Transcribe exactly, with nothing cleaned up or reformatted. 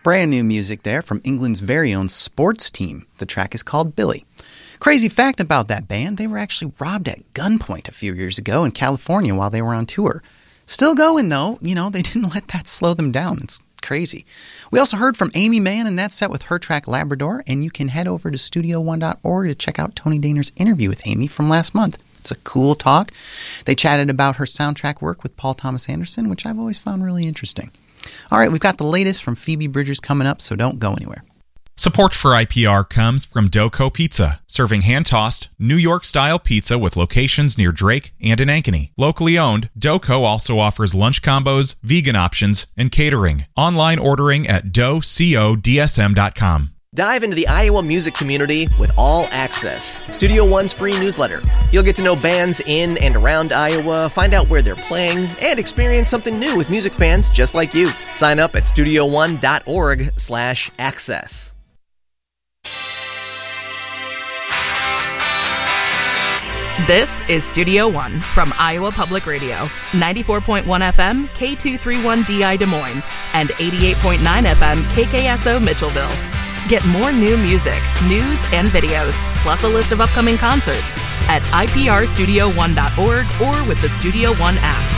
Brand new music there from England's very own Sports Team. The track is called Billy. Crazy fact about that band, they were actually robbed at gunpoint a few years ago in California while they were on tour. Still going, though. You know, they didn't let that slow them down. It's crazy. We also heard from Amy Mann in that set with her track Labrador, and you can head over to studio one dot org to check out Tony Dahner's interview with Amy from last month. It's a cool talk. They chatted about her soundtrack work with Paul Thomas Anderson, which I've always found really interesting. All right, we've got the latest from Phoebe Bridgers coming up, so don't go anywhere. Support for I P R comes from Doco Pizza, serving hand-tossed, New York-style pizza with locations near Drake and in Ankeny. Locally owned, Doco also offers lunch combos, vegan options, and catering. Online ordering at doco d s m dot com. Dive into the Iowa music community with All Access, Studio One's free newsletter. You'll get to know bands in and around Iowa, find out where they're playing, and experience something new with music fans just like you. Sign up at studio one dot org slash access. This is Studio One from Iowa Public Radio, ninety-four point one F M, K two thirty-one D I Des Moines, and eighty-eight point nine F M, K K S O Mitchellville. Get more new music, news, and videos, plus a list of upcoming concerts at I P R studio one dot org or with the Studio One app.